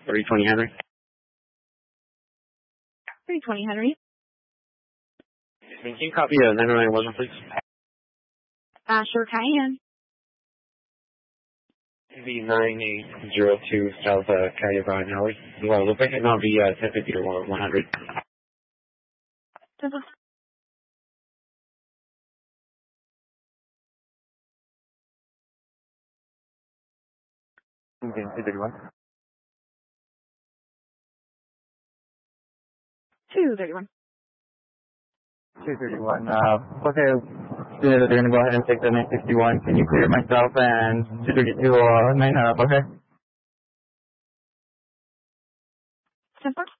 320 Henry. 320 Henry. Can you copy 911, please? Sure can. The 9802 South Cayuga Alley. Well, look like it's not the 1050 or 100. Okay, 231. 231. 231. Okay, they're going to go ahead and take the 961. Can you clear myself and 232 9 up, okay? 10-4.